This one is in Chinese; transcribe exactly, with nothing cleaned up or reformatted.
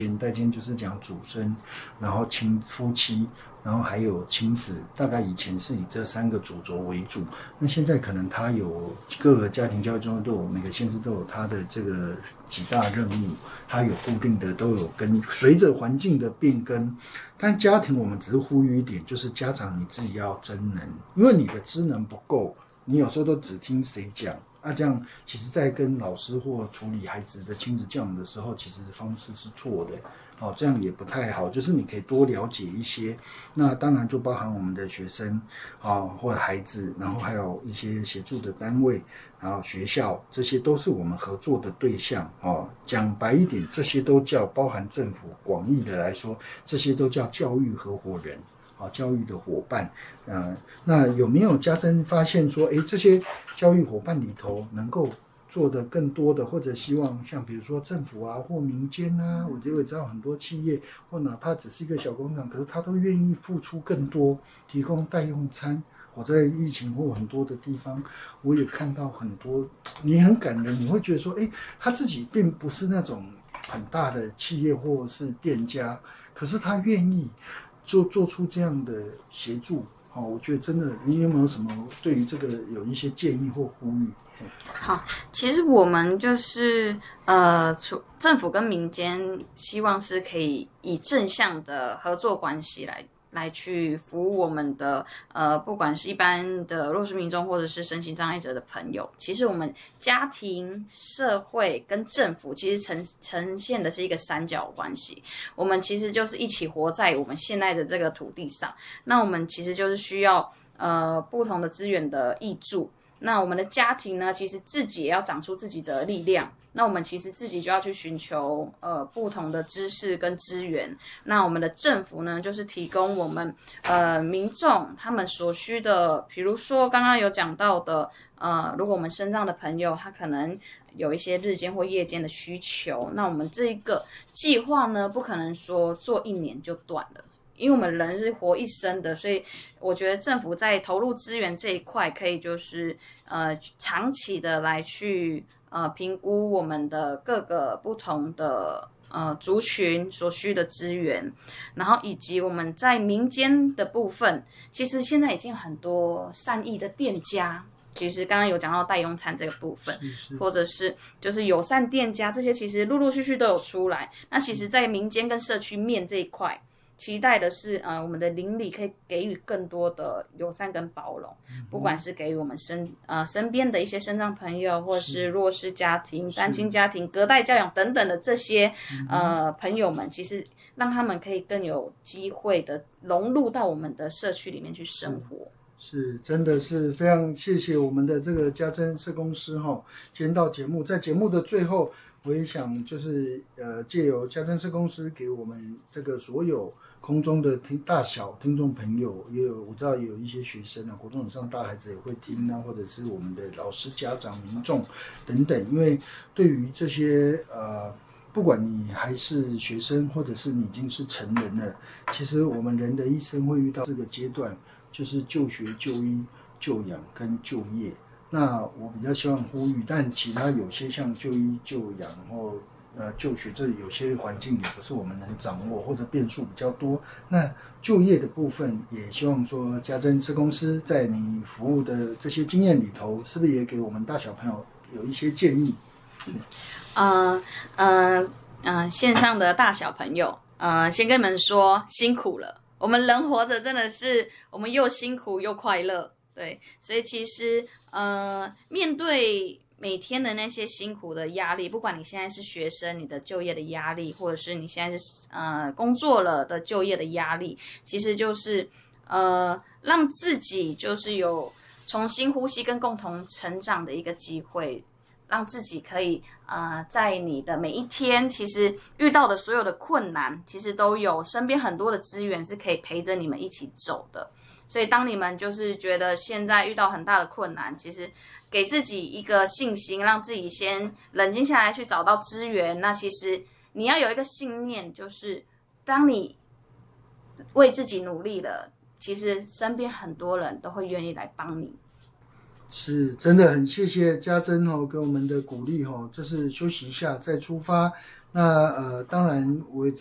代间就是讲祖孙，然后亲夫妻，然后还有亲子，大概以前是以这三个主轴为主。那现在可能它有各个家庭教育中心都有，每个县市都有它的这个几大任务，它有固定的，都有跟随着环境的变更。但家庭我们只是呼吁一点，就是家长你自己要真能，因为你的知能不够，你有时候都只听谁讲。啊，这样其实在跟老师或处理孩子的亲子教养的时候，其实方式是错的，哦，这样也不太好。就是你可以多了解一些，那当然就包含我们的学生啊、哦，或者孩子，然后还有一些协助的单位，然后学校，这些都是我们合作的对象哦。讲白一点，这些都叫包含政府广义的来说，这些都叫教育合伙人。教育的伙伴，呃，那有没有家珍发现说，哎，这些教育伙伴里头能够做的更多的，或者希望像比如说政府啊或民间啊，我就会知道很多企业或哪怕只是一个小工厂，可是他都愿意付出更多，提供代用餐。我在疫情或很多的地方，我也看到很多，你很感人，你会觉得说，哎，他自己并不是那种很大的企业或是店家，可是他愿意。做做出这样的协助，好，我觉得真的，你有没有什么对于这个有一些建议或呼吁？ 好，其实我们就是呃，政府跟民间希望是可以以正向的合作关系来。来去服务我们的呃，不管是一般的弱势民众或者是身心障碍者的朋友，其实我们家庭、社会跟政府其实呈呈现的是一个三角关系。我们其实就是一起活在我们现在的这个土地上，那我们其实就是需要呃不同的资源的挹注。那我们的家庭呢，其实自己也要长出自己的力量。那我们其实自己就要去寻求呃不同的知识跟资源。那我们的政府呢，就是提供我们呃民众他们所需的，比如说刚刚有讲到的呃，如果我们身障的朋友他可能有一些日间或夜间的需求，那我们这个计划呢，不可能说做一年就断了。因为我们人是活一生的，所以我觉得政府在投入资源这一块，可以就是呃长期的来去呃评估我们的各个不同的呃族群所需的资源，然后以及我们在民间的部分，其实现在已经有很多善意的店家。其实刚刚有讲到代用餐这个部分， 是是或者是就是友善店家，这些其实陆陆续续都有出来。那其实在民间跟社区面这一块，期待的是，呃，我们的邻里可以给予更多的友善跟包容，嗯、不管是给予我们身呃身边的一些身障朋友，或是弱势家庭、单亲家庭、隔代教养等等的这些呃朋友们，其实让他们可以更有机会的融入到我们的社区里面去生活。 是，真的是非常谢谢我们的这个家珍社工师哈，今天到节目，在节目的最后，我也想就是呃借由家珍社工师给我们这个所有空中的听大小听众朋友，也有我知道有一些学生啊，国中以上大孩子也会听啊，或者是我们的老师、家长、民众等等，因为对于这些呃。不管你还是学生，或者是你已经是成人了，其实我们人的一生会遇到这个阶段，就是就学、就医、就养跟就业。那我比较希望呼吁，但其他有些像就医、就养或呃就学，这有些环境也不是我们能掌握，或者变数比较多。那就业的部分，也希望说家珍社工师在你服务的这些经验里头，是不是也给我们大小朋友有一些建议？ 呃呃呃，线上的大小朋友，呃，先跟你们说辛苦了。我们人活着真的是，我们又辛苦又快乐，对，所以其实呃，面对每天的那些辛苦的压力，不管你现在是学生，你的就业的压力，或者是你现在是呃工作了的就业的压力，其实就是呃让自己就是有重新呼吸跟共同成长的一个机会。让自己可以呃，在你的每一天，其实遇到的所有的困难，其实都有身边很多的资源是可以陪着你们一起走的。所以当你们就是觉得现在遇到很大的困难，其实给自己一个信心，让自己先冷静下来去找到资源。那其实你要有一个信念，就是当你为自己努力了，其实身边很多人都会愿意来帮你。 是真的很谢谢家珍哦给我们的鼓励哦，就是休息一下再出发。 那呃，当然我